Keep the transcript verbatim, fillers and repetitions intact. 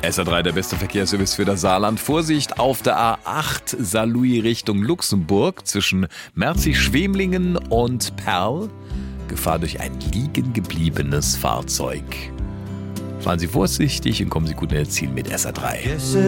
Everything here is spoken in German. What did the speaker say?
S A drei, der beste Verkehrsservice für das Saarland. Vorsicht auf der A acht Saarlouis Richtung Luxemburg zwischen Merzig-Schwemlingen und Perl. Gefahr durch ein liegen gebliebenes Fahrzeug. Fahren Sie vorsichtig und kommen Sie gut in Ihr Ziel mit S A drei.